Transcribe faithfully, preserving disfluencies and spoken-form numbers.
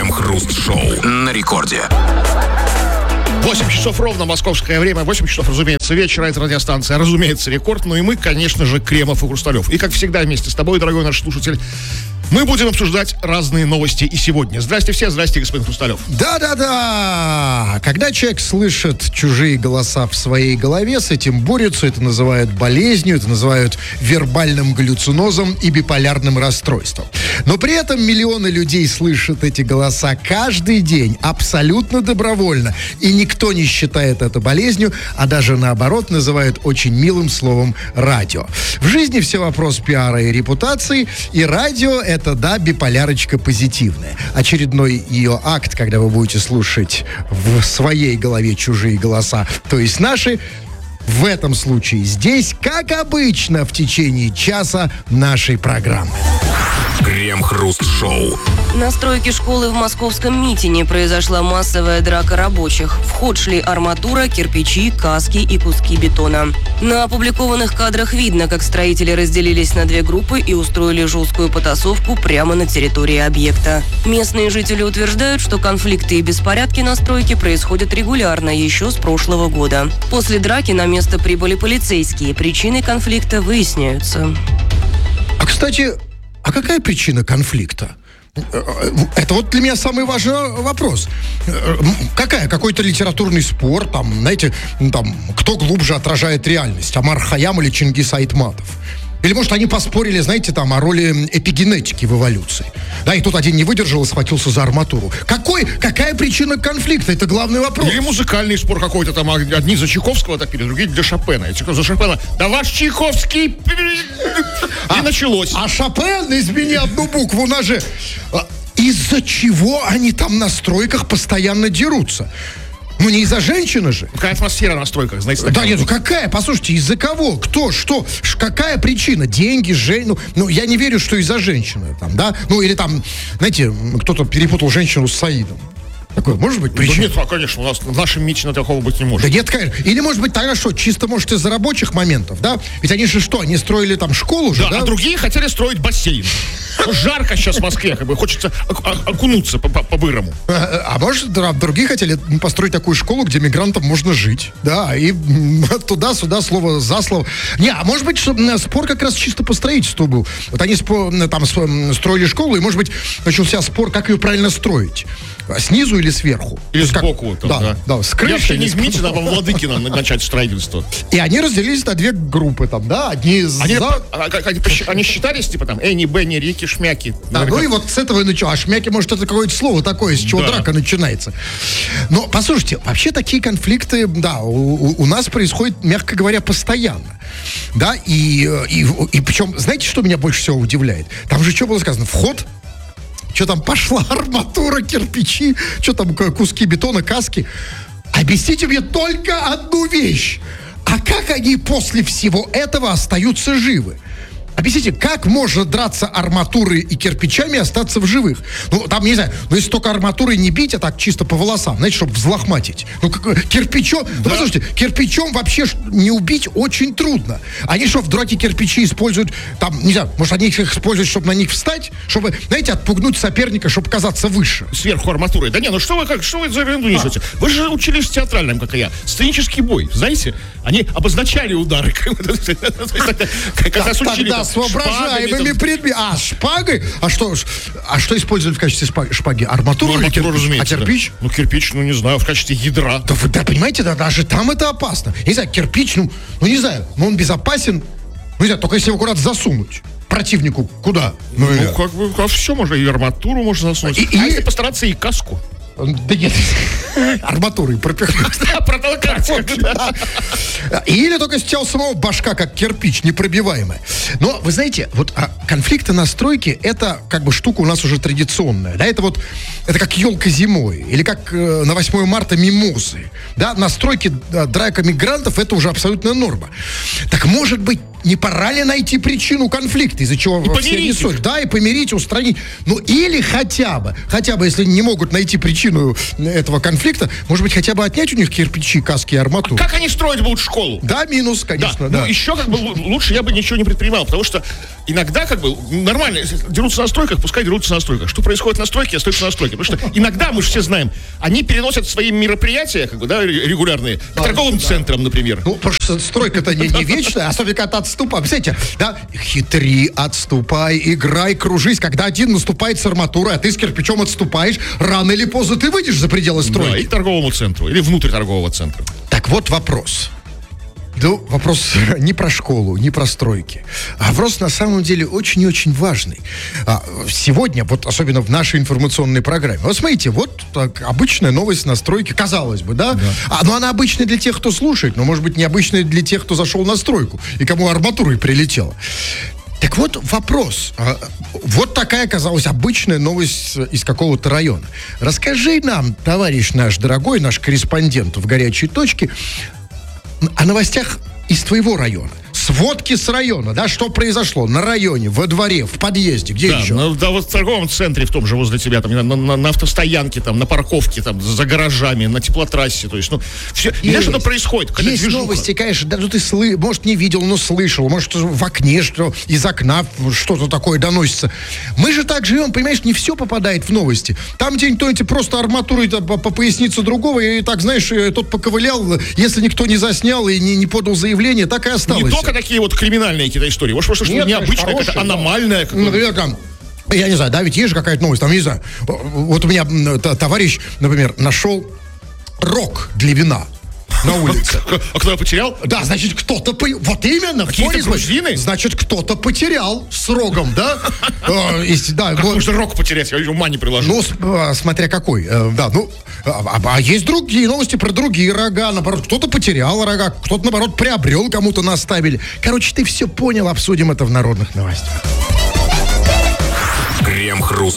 Крем-хруст-шоу на рекорде. восемь часов ровно, московское время. восемь часов, разумеется, вечера. Это радиостанция, разумеется, рекорд. Ну и мы, конечно же, Кремов и Хрусталев. И, как всегда, вместе с тобой, дорогой наш слушатель, мы будем обсуждать разные новости и сегодня. Здрасте все, здрасте, господин Хрусталев. Да-да-да! Когда человек слышит чужие голоса в своей голове, с этим борются, это называют болезнью, это называют вербальным галлюцинозом и биполярным расстройством. Но при этом миллионы людей слышат эти голоса каждый день, абсолютно добровольно. И никто не считает это болезнью, а даже наоборот называют очень милым словом «радио». В жизни все вопрос пиара и репутации, и радио — это, да, биполярочка позитивная. Очередной ее акт, когда вы будете слушать в своей голове чужие голоса, то есть наши, в этом случае здесь, как обычно, в течение часа нашей программы. Крем-хруст-шоу. На стройке школы в московском Митине произошла массовая драка рабочих. В ход шли арматура, кирпичи, каски и куски бетона. На опубликованных кадрах видно, как строители разделились на две группы и устроили жесткую потасовку прямо на территории объекта. Местные жители утверждают, что конфликты и беспорядки на стройке происходят регулярно еще с прошлого года. После драки на место прибыли полицейские. Причины конфликта выясняются. А, кстати, а какая причина конфликта? Это вот для меня самый важный вопрос. Какая? Какой-то литературный спор, там, знаете, там, кто глубже отражает реальность, Омар Хайям или Чингис Айтматов? Или, может, они поспорили, знаете, там, о роли эпигенетики в эволюции. Да, и тут один не выдержал и схватился за арматуру. Какой, какая причина конфликта? Это главный вопрос. Или музыкальный спор какой-то там. Одни за Чайковского топили, другие для Шопена. И за Шопена: да ваш Чайковский... И а, началось. А Шопен, измени одну букву, у нас же... Из-за чего они там на стройках постоянно дерутся? Ну, не из-за женщины же. Какая атмосфера на стройках, знаете? Да нет, ну какая? Послушайте, из-за кого? Кто? Что? Ш- какая причина? Деньги, жен... ну, ну, я не верю, что из-за женщины там, да? Ну, или там, знаете, кто-то перепутал женщину с Саидом. Такое может быть причина? Да нет, конечно, у нас в нашем Митине такого быть не может. Да нет, конечно. Или, может быть, тогда что, чисто, может, из-за рабочих моментов, да? Ведь они же что, они строили там школу же, да? Да, а другие хотели строить бассейн. Жарко сейчас в Москве, как бы хочется окунуться по-бырому. А, а может, да, другие хотели построить такую школу, где мигрантам можно жить, да, и туда-сюда, слово за слово. Не, а может быть, что спор как раз чисто по строительству был. Вот они спо, там строили школу, и, может быть, начался спор, как ее правильно строить. Снизу или сверху? Или сбоку. Там, да, да. да, с крыши. Я не в Митино, а во Владыкино начать строительство. И они разделились на две группы там, да, одни они, за... а, они, они считались, типа там, Энни, Бенни, Рики, Шмяки. Да, ну и вот с этого и началось. А шмяки, может, это какое-то слово такое, с чего да. драка начинается. Но, послушайте, вообще такие конфликты, да, у, у нас происходят, мягко говоря, постоянно. Да, и, и, и причем, знаете, что меня больше всего удивляет? Там же что было сказано? Вход, что там пошла арматура, кирпичи, что там куски бетона, каски. Объясните мне только одну вещь. А как они после всего этого остаются живы? Объясните, как можно драться арматурой и кирпичами и остаться в живых? Ну, там, не знаю, ну, если только арматурой не бить, а так чисто по волосам, знаете, чтобы взлохматить. Ну, как, кирпичом, да. ну, послушайте, кирпичом вообще не убить очень трудно. Они что, в драке кирпичи используют, там, не знаю, может, они их используют, чтобы на них встать, чтобы, знаете, отпугнуть соперника, чтобы казаться выше. Сверху арматурой. Да не, ну что вы, как, что вы за ерунду несете? А. Вы же учились в театральном, как и я. Сценический бой, знаете? Они обозначали удары. Когда учили... с воображаемыми предметами. А, шпагой? А что, а что использовали в качестве шпаги? Арматуру? Ну, арматуру, разумеется. А кирпич? Да. Ну, кирпич, ну, не знаю, в качестве ядра. Да, вы, да понимаете, да, даже там это опасно. Не знаю, кирпич, ну, ну, не знаю, но он безопасен, ну, не знаю, только если его куда-то засунуть. Противнику куда? Ну, ну как бы, как все можно, и арматуру можно засунуть. И, а и... если постараться, и каску. Да нет, арматурой пропихнуть. Протолкать. Или только с тела самого башка, как кирпич, непробиваемая. Но, вы знаете, вот а, конфликты на стройке, это как бы штука у нас уже традиционная. Да, это вот, это как елка зимой. Или как э, на восьмое марта мимозы. Да, на стройке да, драка мигрантов, это уже абсолютная норма. Так может быть, не пора ли найти причину конфликта, из-за чего все помирить несут? их. Да, и помирить, устранить. Ну, или хотя бы, хотя бы, если не могут найти причину этого конфликта, может быть, хотя бы отнять у них кирпичи, каски и арматуру. Как они строить будут школу? Да, минус, конечно, да. Ну, еще как бы л- лучше я бы ничего не предпринимал, потому что иногда как бы нормально, если дерутся на стройках, пускай дерутся на стройках. Что происходит на стройке, остается на стройке. Потому что иногда, мы же все знаем, они переносят свои мероприятия, как бы, да, регулярные, к торговым центрам, например. Ну, потому что стройка-то не, не вечная, особенно когда ты отступаешь. Представляете, да, хитри, отступай, играй, кружись. Когда один наступает с арматурой, а ты с кирпичом отступаешь, рано или поздно ты выйдешь за пределы Да, и стройки. к торговому центру, или внутрь торгового центра. Так вот вопрос. Ну, вопрос не про школу, не про стройки. А вопрос на самом деле очень и очень важный. А, сегодня, вот особенно в нашей информационной программе. Вот смотрите, вот так, обычная новость на стройке, казалось бы, да? да. А, но она обычная для тех, кто слушает, но, может быть, необычная для тех, кто зашел на стройку и кому арматурой прилетела. Так вот вопрос. А, Вот такая оказалась обычная новость из какого-то района. Расскажи нам, товарищ наш дорогой, наш корреспондент в горячей точке, о новостях из твоего района. Сводки с района, да, что произошло на районе, во дворе, в подъезде, где Да, еще? на, да, вот в торговом центре, в том же возле тебя, там, на, на- на автостоянке, там, на парковке, там, за гаражами, на теплотрассе, то есть, ну, все, знаешь, что происходит? Какая-то Есть движуха. новости, конечно, да, ну ты слы, может, не видел, но слышал, может, в окне, что из окна что-то такое доносится. Мы же так живем, понимаешь, не все попадает в новости. Там где-нибудь кто-нибудь просто арматурой по, по пояснице другого, и так, знаешь, тот поковылял, если никто не заснял и не, не подал заявление, так и осталось. Не только такие вот криминальные какие-то истории, может, просто что-то Нет, необычное, конечно, какая-то хорошее, аномальная. да. какое-то. Например, там, я не знаю, да, ведь есть же какая-то новость, там, не знаю, вот у меня м, т- товарищ, например, нашел рог для вина на улице. А кто его потерял? Да, значит, кто-то... по- Вот именно. в Какие-то Форисбе, грузины? Значит, кто-то потерял с рогом, да? Э, если- Да, Как вот. можно рог потерять? Я ума не приложу. Ну, с- а, смотря какой. Э, Да, ну, а, а- а есть другие новости про другие рога. Наоборот, кто-то потерял рога, кто-то, наоборот, приобрел, кому-то наставили. Короче, ты все понял, обсудим это в народных новостях. Крем-хруст